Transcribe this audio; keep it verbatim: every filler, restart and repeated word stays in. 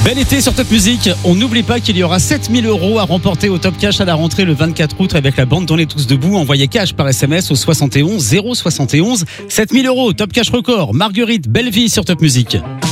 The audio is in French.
Bel été sur Top Music. On n'oublie pas qu'il y aura sept mille euros à remporter au Top Cash à la rentrée le vingt-quatre août avec la bande On est tous debout. Envoyez cash par S M S au soixante et onze zéro soixante et onze. sept mille euros, Top Cash record. Marguerite, belle vie sur Top Music.